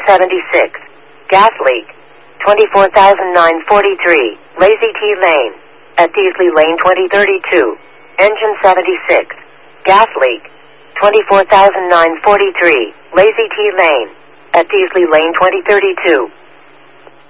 76. Gas leak. 24,943. Lazy T Lane. At Teasley Lane 2032. Engine 76. Gas leak. 24,943. Lazy T Lane. At Teasley Lane 2032.